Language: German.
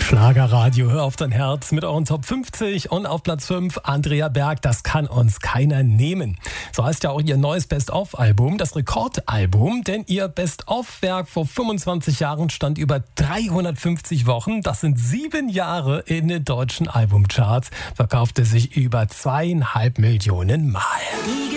Schlagerradio, hör auf dein Herz mit euren Top 50 und auf Platz 5 Andrea Berg, das kann uns keiner nehmen. So heißt ja auch ihr neues Best-of-Album, das Rekordalbum, denn ihr Best-of-Werk vor 25 Jahren stand über 350 Wochen, das sind 7 Jahre in den deutschen Albumcharts, verkaufte sich über 2,5 Millionen Mal.